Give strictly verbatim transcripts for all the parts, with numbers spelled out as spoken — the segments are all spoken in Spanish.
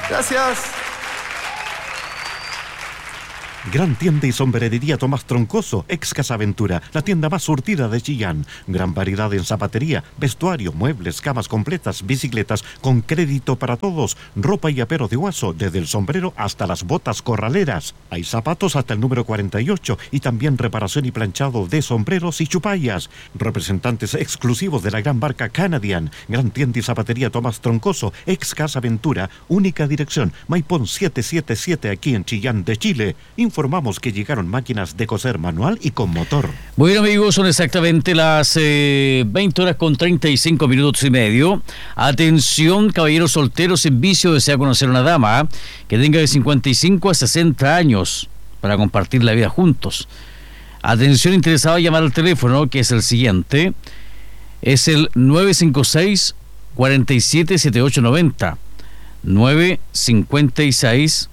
Gracias. Gran tienda y sombrerería Tomás Troncoso, ex Casa Aventura, la tienda más surtida de Chillán. Gran variedad en zapatería, vestuario, muebles, camas completas, bicicletas, con crédito para todos, ropa y apero de Guaso, desde el sombrero hasta las botas corraleras. Hay zapatos hasta el número cuarenta y ocho y también reparación y planchado de sombreros y chupallas. Representantes exclusivos de la gran marca Canadian. Gran tienda y zapatería Tomás Troncoso, ex Casa Aventura, única dirección, Maipón setecientos setenta y siete aquí en Chillán de Chile. Informamos que llegaron máquinas de coser manual y con motor. Bueno, amigos, son exactamente las eh, veinte horas con treinta y cinco minutos y medio. Atención, caballeros solteros en vicio, desea conocer una dama que tenga de cincuenta y cinco a sesenta años para compartir la vida juntos. Atención, interesado a llamar al teléfono, que es el siguiente. Es el nueve cinco seis, cuatro siete, siete ocho nueve cero. nueve cinco seis,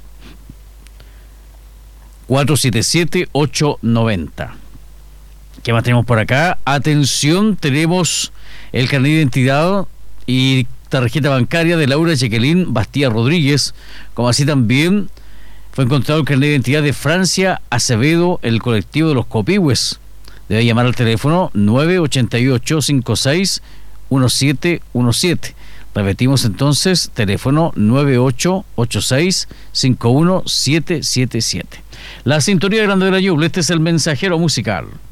cuatro siete siete, ocho nueve cero. ¿Qué más tenemos por acá? Atención, tenemos el carnet de identidad y tarjeta bancaria de Laura Jacqueline Bastía Rodríguez, como así también fue encontrado el carnet de identidad de Francia Acevedo, el colectivo de los Copihue. Debe llamar al teléfono nueve ocho ocho, cinco seis, uno siete uno siete. Repetimos entonces, teléfono nueve ocho ocho seis, cinco uno siete siete siete. La sintonía grande de la Ñuble, este es el mensajero musical.